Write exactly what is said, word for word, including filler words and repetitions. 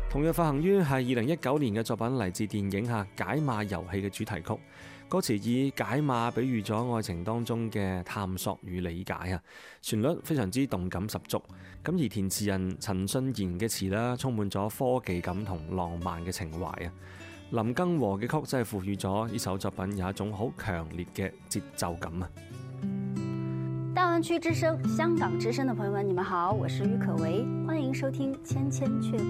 同樣發行於係二零一九年嘅作品，嚟自電影《解碼遊戲》嘅主題曲。歌詞以解碼比喻咗愛情當中嘅探索與理解啊，旋律非常之動感十足。咁而填詞人陳信賢嘅詞啦，充滿咗科技感同浪漫嘅情懷啊。林更和嘅曲真係賦予咗呢首作品有一種好強烈嘅節奏感啊！ 大灣區之聲、香港之聲的朋友們，你們好，我是郁可唯，歡迎收聽《千千闕歌》。